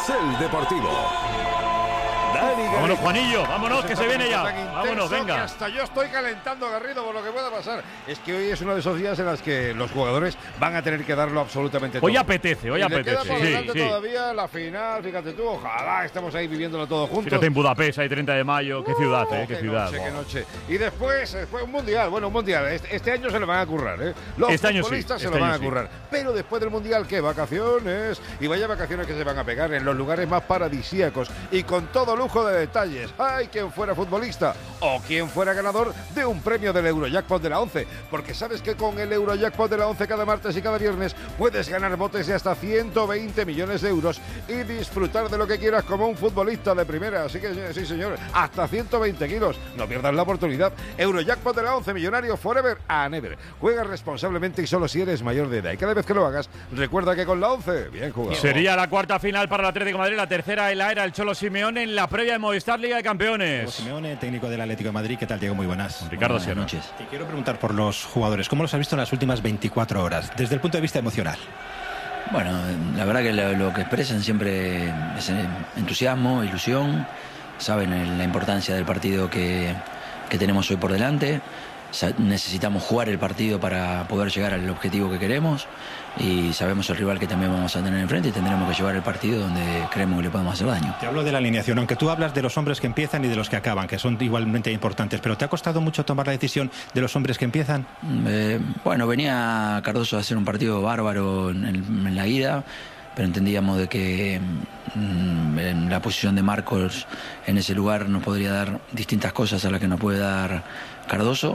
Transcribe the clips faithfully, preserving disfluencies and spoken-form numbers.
Carrusel Deportivo. Vámonos, Juanillo, vámonos, que se viene ya. Vámonos, venga. Hasta yo estoy calentando, Garrido, por lo que pueda pasar. Es que hoy es uno de esos días en los que los jugadores van a tener que darlo absolutamente todo. Hoy apetece, hoy y apetece. Le queda por sí, delante sí. todavía la final, fíjate tú, ojalá estemos ahí viviéndolo todo juntos. Fíjate en Budapest, ahí treinta de mayo, qué ciudad, Oh, eh, qué, qué ciudad. Noche, wow. qué noche. Y después, después un mundial, bueno, un mundial. Este, este año se lo van a currar, ¿eh? Los este año futbolistas sí, se este lo van a sí. currar. Pero después del mundial, ¿qué? Vacaciones. Y vaya vacaciones que se van a pegar en los lugares más paradisíacos y con todo lujo de detalles. ¡Ay, quien fuera futbolista! O quien fuera ganador de un premio del Eurojackpot de la once. Porque sabes que con el Eurojackpot de la once cada martes y cada viernes puedes ganar botes de hasta ciento veinte millones de euros y disfrutar de lo que quieras como un futbolista de primera. Así que sí, señor, hasta ciento veinte kilos. No pierdas la oportunidad. Eurojackpot de la once, millonario forever and ever. Juega responsablemente y solo si eres mayor de edad. Y cada vez que lo hagas, recuerda que con la once, bien jugado. Sería la cuarta final para el Atlético de Madrid, la tercera en la era el Cholo Simeone en la previa de Movistar Liga de Campeones. Simeone, técnico del Atlético de Madrid. ¿Qué tal, Diego? Muy buenas. Ricardo Buenas Sierra. noches. Te quiero preguntar por los jugadores. ¿Cómo los has visto en las últimas veinticuatro horas, desde el punto de vista emocional? Bueno, la verdad que lo, lo que expresan siempre es entusiasmo, ilusión. Saben la importancia del partido que, que tenemos hoy por delante. Necesitamos jugar el partido para poder llegar al objetivo que queremos y sabemos el rival que también vamos a tener enfrente y tendremos que llevar el partido donde creemos que le podemos hacer daño. Te hablo de la alineación, aunque tú hablas de los hombres que empiezan y de los que acaban, que son igualmente importantes, pero ¿te ha costado mucho tomar la decisión de los hombres que empiezan? Eh, bueno, venía Cardoso a hacer un partido bárbaro en, el, en la ida, pero entendíamos de que mmm, en la posición de Marcos en ese lugar nos podría dar distintas cosas a las que nos puede dar Cardoso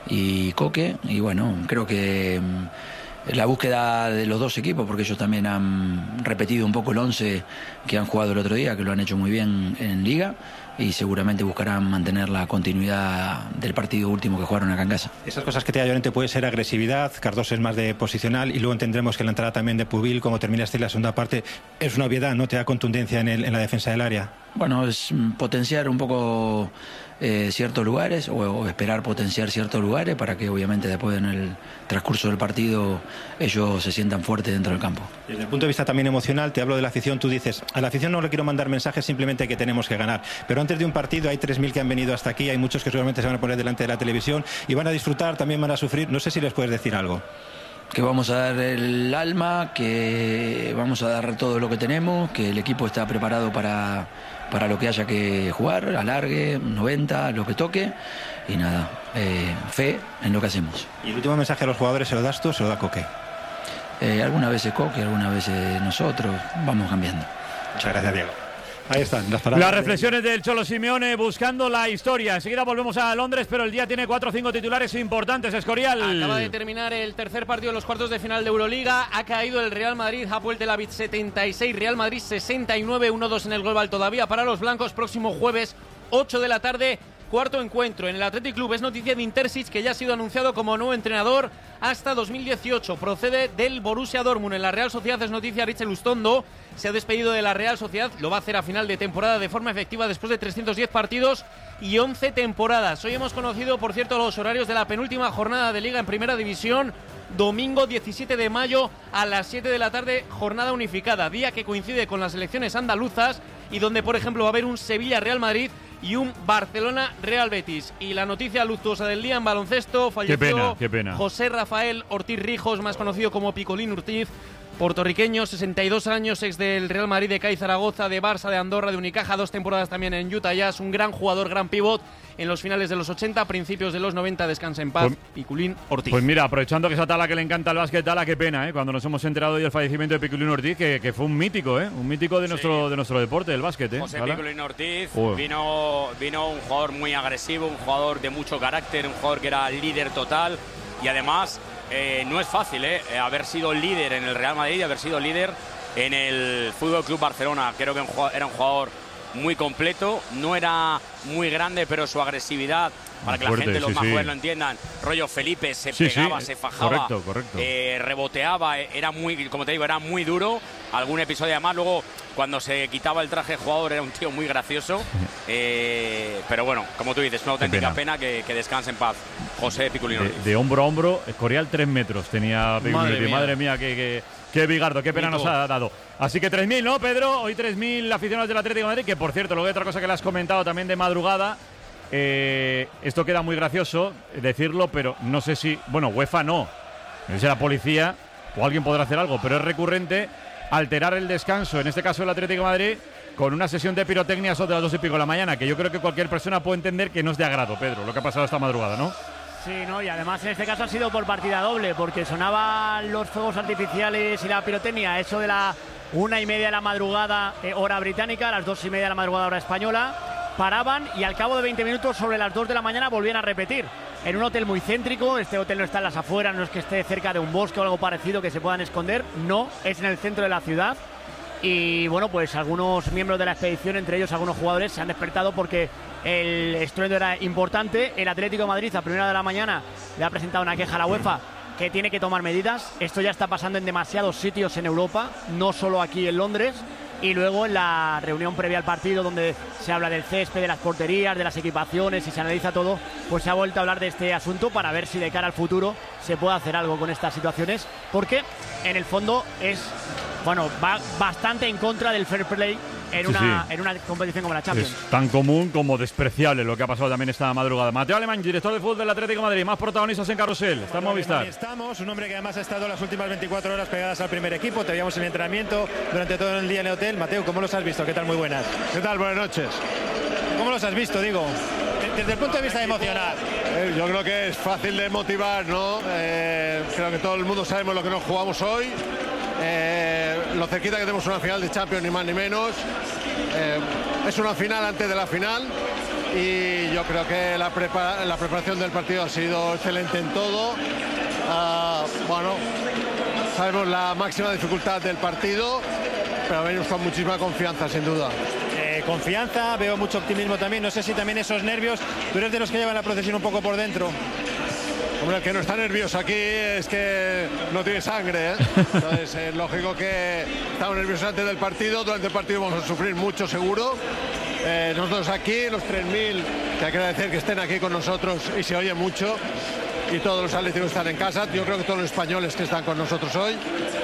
y Coque, y bueno, creo que mmm, la búsqueda de los dos equipos, porque ellos también han repetido un poco el once que han jugado el otro día, que lo han hecho muy bien en Liga, y seguramente buscarán mantener la continuidad del partido último que jugaron acá en casa. Esas cosas que te da Llorente puede ser agresividad, Cardoso es más de posicional, y luego tendremos que la entrada también de Pubil, como terminaste la segunda parte, es una obviedad, ¿no te da contundencia en, el, en la defensa del área? Bueno, es potenciar un poco eh, ciertos lugares o, o esperar potenciar ciertos lugares para que obviamente después en el transcurso del partido ellos se sientan fuertes dentro del campo. Desde el punto de vista también emocional, te hablo de la afición, tú dices, a la afición no le quiero mandar mensajes, simplemente que tenemos que ganar, pero antes de un partido hay tres mil que han venido hasta aquí, hay muchos que seguramente se van a poner delante de la televisión y van a disfrutar, también van a sufrir, no sé si les puedes decir algo. Que vamos a dar el alma, que vamos a dar todo lo que tenemos, que el equipo está preparado para, para lo que haya que jugar, alargue, noventa, lo que toque, y nada, eh, fe en lo que hacemos. ¿Y el último mensaje a los jugadores se lo das tú o se lo da Coque? Eh, algunas veces Coque, algunas veces nosotros, vamos cambiando. Muchas gracias, Diego. Ahí están las palabras. Las reflexiones del Cholo Simeone buscando la historia. Enseguida volvemos a Londres, pero el día tiene cuatro o cinco titulares importantes. Escorial. Acaba de terminar el tercer partido de los cuartos de final de Euroliga. Ha caído el Real Madrid, Hapoel Tel Aviv setenta y seis, Real Madrid sesenta y nueve, uno dos en el global todavía para los blancos. Próximo jueves, ocho de la tarde. Cuarto encuentro en el Athletic Club. Es noticia de Intersic, que ya ha sido anunciado como nuevo entrenador hasta dos mil dieciocho. Procede del Borussia Dortmund. En la Real Sociedad es noticia Richel Ustondo. Se ha despedido de la Real Sociedad. Lo va a hacer a final de temporada de forma efectiva después de trescientos diez partidos y once temporadas. Hoy hemos conocido, por cierto, los horarios de la penúltima jornada de Liga en Primera División. Domingo diecisiete de mayo a las siete de la tarde, jornada unificada. Día que coincide con las elecciones andaluzas y donde, por ejemplo, va a haber un Sevilla-Real Madrid y un Barcelona-Real Betis. Y la noticia luctuosa del día en baloncesto: falleció qué pena, qué pena. José Rafael Ortiz Rijos, más conocido como Picolín Ortiz, puertorriqueño, sesenta y dos años, ex del Real Madrid, de C A I Zaragoza, de Barça, de Andorra, de Unicaja, dos temporadas también en Utah Jazz, un gran jugador, gran pivot en los finales de los ochenta, principios de los noventa, descansa en paz, pues, Piculín Ortiz. Pues mira, aprovechando que esa Tala que le encanta el básquet, Tala, qué pena, ¿eh? Cuando nos hemos enterado hoy del fallecimiento de Piculín Ortiz, que, que fue un mítico, ¿eh? Un mítico de, sí. nuestro, de nuestro deporte, del básquet, ¿eh? José ¿Tala? Piculín Ortiz vino, vino un jugador muy agresivo, un jugador de mucho carácter, un jugador que era líder total y además eh, no es fácil, ¿eh? Haber sido líder en el Real Madrid y haber sido líder en el F C Barcelona. Creo que era un jugador muy completo, no era muy grande, pero su agresividad, para que Fuerte, la gente, los sí, más jóvenes sí. lo entiendan, rollo Felipe, se sí, pegaba, sí. se fajaba, correcto, correcto. Eh, reboteaba, era muy, como te digo, era muy duro. Algún episodio además, luego cuando se quitaba el traje de jugador era un tío muy gracioso, eh, pero bueno, como tú dices, una auténtica pena, pena que, que descanse en paz José Piculín Ortiz. De, de hombro a hombro, Escorial tres metros tenía Piculín. Madre, madre mía, que, que Qué bigardo, qué pena Mito. nos ha dado. Así que tres mil, ¿no, Pedro? Hoy tres mil aficionados del Atlético de Madrid, que por cierto, luego hay otra cosa que le has comentado también de madrugada. Eh, esto queda muy gracioso decirlo, pero no sé si... Bueno, UEFA no. No sé si la policía o alguien podrá hacer algo, pero es recurrente alterar el descanso, en este caso el Atlético de Madrid, con una sesión de pirotecnia sobre las dos y pico de la mañana, que yo creo que cualquier persona puede entender que no es de agrado, Pedro, lo que ha pasado esta madrugada, ¿no? Sí, no, y además en este caso ha sido por partida doble, porque sonaban los fuegos artificiales y la pirotecnia, eso de la una y media de la madrugada, eh, hora británica, a las dos y media de la madrugada, hora española, paraban y al cabo de veinte minutos, sobre las dos de la mañana, volvían a repetir. En un hotel muy céntrico, este hotel no está en las afueras, no es que esté cerca de un bosque o algo parecido que se puedan esconder, no, es en el centro de la ciudad. Y bueno, pues algunos miembros de la expedición, entre ellos algunos jugadores, se han despertado porque el estruendo era importante. El Atlético de Madrid a primera de la mañana le ha presentado una queja a la UEFA que tiene que tomar medidas. Esto ya está pasando en demasiados sitios en Europa, no solo aquí en Londres. Y luego en la reunión previa al partido, donde se habla del césped, de las porterías, de las equipaciones y se analiza todo, pues se ha vuelto a hablar de este asunto para ver si de cara al futuro se puede hacer algo con estas situaciones, porque en el fondo es, bueno, va bastante en contra del fair play en, Sí, una, sí. en una competición como la Champions. Es tan común como despreciable lo que ha pasado también esta madrugada. Mateo Alemán, director de fútbol del Atlético de Madrid, más protagonistas en Carrusel. Está en Movistar. Ahí estamos, un hombre que además ha estado las últimas veinticuatro horas pegadas al primer equipo. Te veíamos en el entrenamiento durante todo el día en el hotel. Mateo, ¿cómo los has visto? ¿Qué tal? Muy buenas. ¿Qué tal? Buenas noches. ¿Cómo los has visto, digo? Desde el punto de vista emocional. Eh, yo creo que es fácil de motivar, ¿no? Eh, creo que todo el mundo sabemos lo que nos jugamos hoy. Eh, lo cerquita que tenemos una final de Champions, ni más ni menos. Eh, es una final antes de la final y yo creo que la, prepa- la preparación del partido ha sido excelente en todo. Ah, bueno, sabemos la máxima dificultad del partido, pero venimos con muchísima confianza, sin duda. Eh, confianza, veo mucho optimismo también. No sé si también esos nervios, tú eres de los que llevan la procesión un poco por dentro. Hombre, el que no está nervioso aquí es que no tiene sangre, ¿eh? Entonces es lógico que estamos nerviosos antes del partido. Durante el partido vamos a sufrir mucho, seguro. Eh, nosotros aquí, los tres mil, que hay que agradecer que estén aquí con nosotros y se oye mucho. Y todos los atléticos están en casa. Yo creo que todos los españoles que están con nosotros hoy.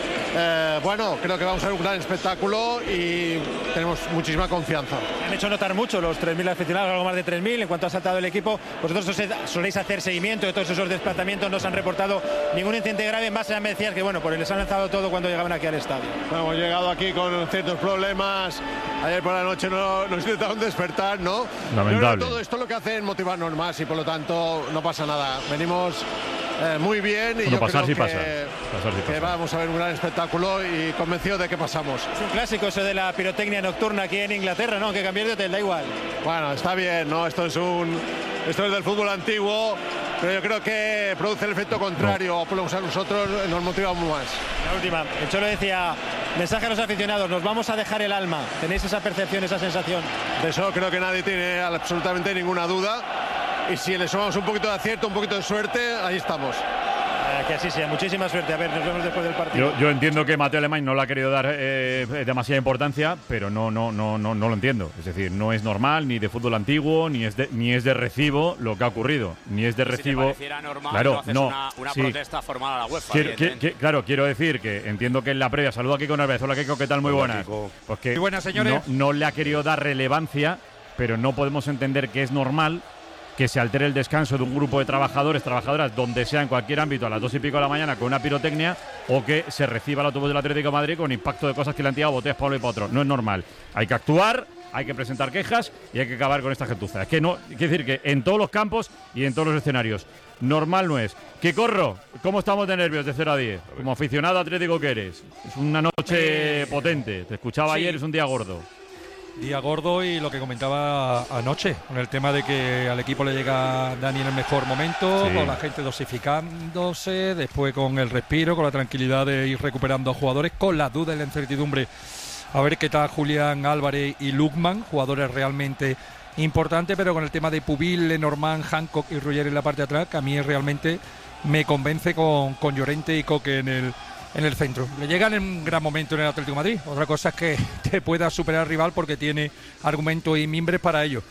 Eh, bueno, creo que vamos a ver un gran espectáculo y tenemos muchísima confianza. Han hecho notar mucho los tres mil aficionados, algo más de tres mil, en cuanto ha saltado el equipo. Vosotros soléis hacer seguimiento de todos esos desplazamientos, no se han reportado ningún incidente grave. Más allá me decías que, bueno, pues les han lanzado todo cuando llegaban aquí al estadio. Bueno, hemos llegado aquí con ciertos problemas. Ayer por la noche no, nos intentaron despertar, ¿no? Lamentable. Pero todo esto lo que hace es motivarnos más y por lo tanto no pasa nada. Venimos eh, muy bien y Bueno, yo pasar creo sí que, pasa. Pasar sí que pasa. vamos a ver un gran espectáculo y convencido de que pasamos. Es un clásico eso de la pirotecnia nocturna aquí en Inglaterra, ¿no? Que cambiar de hotel, da igual. Bueno, está bien, ¿no? Esto es un esto es del fútbol antiguo, pero yo creo que produce el efecto contrario, o por lo menos a nosotros nos motiva mucho más. La última, el Cholo decía, mensaje a los aficionados, nos vamos a dejar el alma. ¿Tenéis esa percepción, esa sensación? De eso creo que nadie tiene absolutamente ninguna duda. Y si le sumamos un poquito de acierto, un poquito de suerte, ahí estamos. Eh, que así sea, muchísima suerte. A ver, nos vemos después del partido. Yo, yo entiendo que Mateo Alemán no le ha querido dar eh, demasiada importancia, pero no, no, no, no, no lo entiendo. Es decir, no es normal, ni de fútbol antiguo, ni es de, ni es de recibo lo que ha ocurrido. Ni es de Si te recibo. pareciera normal, claro, no haces no. una, una sí. protesta formal a la UEFA. Quiero, evidentemente. qui- qui- claro, quiero decir que entiendo que en la previa, saludo aquí con Alves. Hola, Kiko, ¿qué tal? Muy Hola, buenas. Kiko. Pues que Muy buenas, señores. No, no le ha querido dar relevancia, pero no podemos entender que es normal que se altere el descanso de un grupo de trabajadores, trabajadoras, donde sea en cualquier ámbito, a las dos y pico de la mañana con una pirotecnia, o que se reciba el autobús del Atlético de Madrid con impacto de cosas que le han tirado botellas para uno y para otro. No es normal. Hay que actuar, hay que presentar quejas y hay que acabar con esta gentuza. Es que no, quiere decir que en todos los campos y en todos los escenarios. Normal no es. ¿Qué corro? ¿Cómo estamos de nervios de cero a diez? Como aficionado atlético que eres. Es una noche potente. Te escuchaba sí. ayer, es un día gordo. Día gordo y lo que comentaba anoche, con el tema de que al equipo le llega Dani en el mejor momento, Sí. con la gente dosificándose, después con el respiro, con la tranquilidad de ir recuperando a jugadores, con la duda y la incertidumbre. A ver qué tal Julián Álvarez y Lukman, jugadores realmente importantes, pero con el tema de Pubil, Lenormand, Hancock y Ruller en la parte de atrás, que a mí realmente me convence con, con Llorente y Coque en el en el centro. Le llegan en un gran momento en el Atlético de Madrid. Otra cosa es que te pueda superar al rival porque tiene argumentos y mimbres para ello.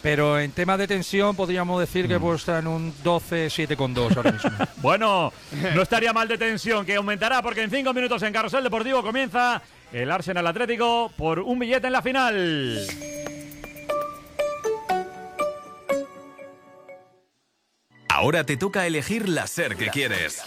Pero en temas de tensión podríamos decir que pues, está en un doce siete con dos ahora mismo. Bueno, no estaría mal de tensión, que aumentará porque en cinco minutos en Carrusel Deportivo comienza el Arsenal Atlético por un billete en la final. Ahora te toca elegir la SER que quieres.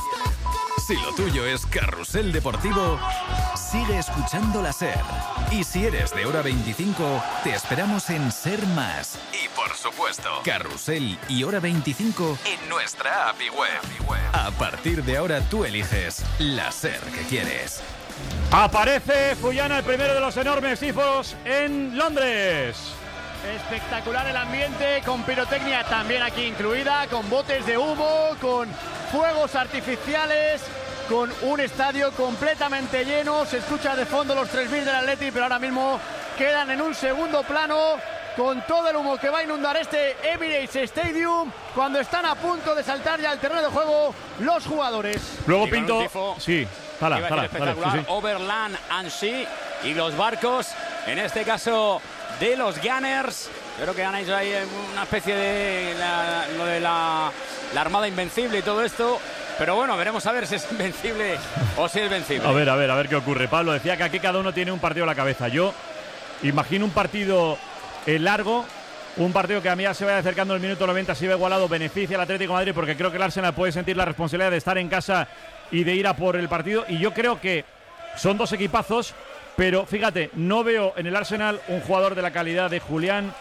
Si lo tuyo es Carrusel Deportivo, sigue escuchando la SER. Y si eres de Hora veinticinco, te esperamos en SER Más. Y por supuesto, Carrusel y Hora veinticinco en nuestra app y web. A partir de ahora tú eliges la SER que quieres. Aparece Fullana, el primero de los enormes tifos en Londres. Espectacular el ambiente, con pirotecnia también aquí incluida, con botes de humo, con fuegos artificiales, con un estadio completamente lleno. Se escucha de fondo los tres mil del Atleti, pero ahora mismo quedan en un segundo plano con todo el humo que va a inundar este Emirates Stadium cuando están a punto de saltar ya al terreno de juego los jugadores. Luego Y Pinto, tifo, sí, jala, jala, espectacular, sí, sí. Overland and Sea y los barcos, en este caso de los Gunners. Creo que han hecho ahí una especie de la, lo de la, la Armada Invencible y todo esto. Pero bueno, veremos a ver si es invencible o si es vencible. A ver, a ver, a ver qué ocurre. Pablo decía que aquí cada uno tiene un partido a la cabeza. Yo imagino un partido eh, largo, un partido que a mí ya se vaya acercando el minuto noventa, si va igualado, beneficia al Atlético de Madrid, porque creo que el Arsenal puede sentir la responsabilidad de estar en casa y de ir a por el partido. Y yo creo que son dos equipazos, pero fíjate, no veo en el Arsenal un jugador de la calidad de Julián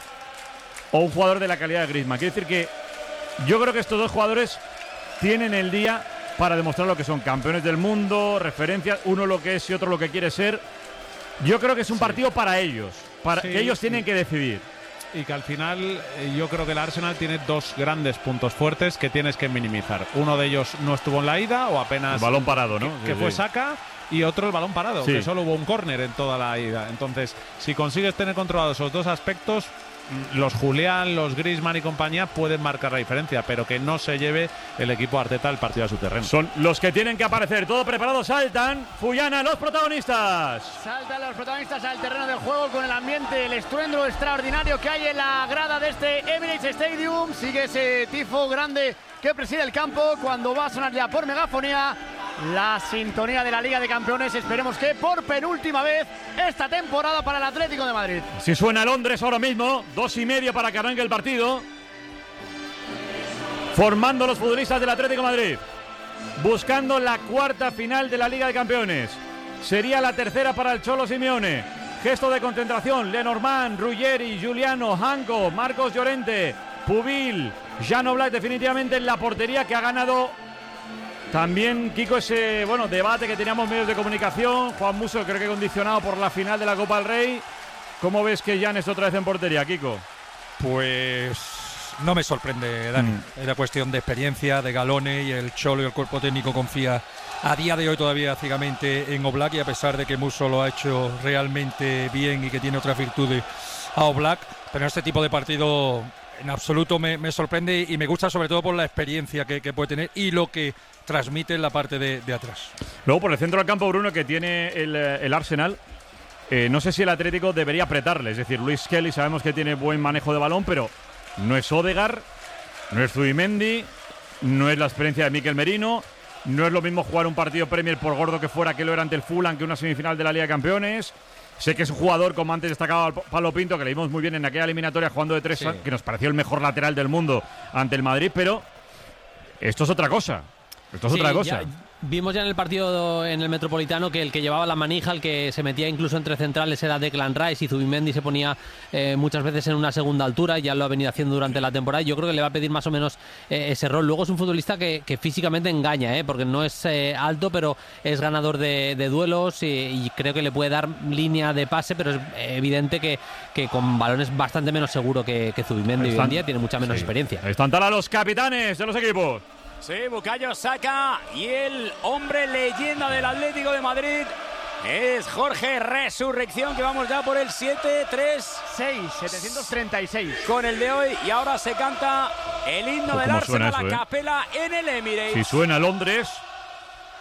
o un jugador de la calidad de Griezmann. Quiere decir que yo creo que estos dos jugadores tienen el día para demostrar lo que son campeones del mundo, referencias, uno lo que es y otro lo que quiere ser. Yo creo que es un sí. partido para ellos, para sí, que ellos tienen sí. que decidir. Y que al final eh, yo creo que el Arsenal tiene dos grandes puntos fuertes que tienes que minimizar. Uno de ellos no estuvo en la ida o apenas... El balón parado, ¿no? Que, que sí, fue sí. Saka, y otro el balón parado, sí. que solo hubo un córner en toda la ida. Entonces, si consigues tener controlados esos dos aspectos, los Julián, los Griezmann y compañía pueden marcar la diferencia, pero que no se lleve el equipo Arteta el partido a su terreno. Son los que tienen que aparecer. Todo preparado, saltan. Fullana, los protagonistas. Saltan los protagonistas al terreno del juego con el ambiente, el estruendo extraordinario que hay en la grada de este Emirates Stadium. Sigue ese tifo grande que preside el campo cuando va a sonar ya por megafonía la sintonía de la Liga de Campeones. Esperemos que por penúltima vez esta temporada para el Atlético de Madrid. Si suena Londres ahora mismo, dos y medio para que arranque el partido. Formando los futbolistas del Atlético de Madrid, buscando la cuarta final de la Liga de Campeones. Sería la tercera para el Cholo Simeone. Gesto de concentración, Lenormand, Ruggeri, Giuliano, Hanco, Marcos Llorente, Pubil, Jan Oblak definitivamente en la portería, que ha ganado también, Kiko, ese bueno debate que teníamos medios de comunicación. Juan Musso creo que condicionado por la final de la Copa del Rey. ¿Cómo ves que Jan es otra vez en portería, Kiko? Pues no me sorprende, Dani. Mm. Era cuestión de experiencia, de galones, y el Cholo y el cuerpo técnico confía a día de hoy todavía ciegamente en Oblak, y a pesar de que Musso lo ha hecho realmente bien y que tiene otras virtudes a Oblak, pero en este tipo de partido en absoluto me, me sorprende, y me gusta sobre todo por la experiencia que, que puede tener y lo que transmite en la parte de, de atrás. Luego por el centro del campo, Bruno, que tiene el, el Arsenal, eh, no sé si el Atlético debería apretarle. Es decir, Luis Kelly sabemos que tiene buen manejo de balón, pero no es Odegaard, no es Zubimendi, no es la experiencia de Mikel Merino, no es lo mismo jugar un partido Premier, por gordo que fuera, que lo era ante el Fulham, que una semifinal de la Liga de Campeones. Sé que es un jugador, como antes destacaba Pablo Pinto, que le vimos muy bien en aquella eliminatoria jugando de tres, sí. que nos pareció el mejor lateral del mundo ante el Madrid, pero esto es otra cosa. Esto es sí, otra cosa. Ya, vimos ya en el partido en el Metropolitano que el que llevaba la manija, el que se metía incluso entre centrales, era Declan Rice, y Zubimendi se ponía eh, muchas veces en una segunda altura, y ya lo ha venido haciendo durante la temporada. Yo creo que le va a pedir más o menos eh, ese rol. Luego es un futbolista que, que físicamente engaña, eh, porque no es eh, alto, pero es ganador de, de duelos, y, y creo que le puede dar línea de pase, pero es evidente que, que con balones bastante menos seguro que, que Zubimendi. Hoy en día tiene mucha menos sí. experiencia. Están tal a los capitanes de los equipos. Sí, Bukayo Saka, y el hombre leyenda del Atlético de Madrid es Jorge Resurrección, que vamos ya por el siete tres seis, setecientos treinta y seis con el de hoy, y ahora se canta el himno del Arsenal a eh? capela en el Emirates. Si suena Londres,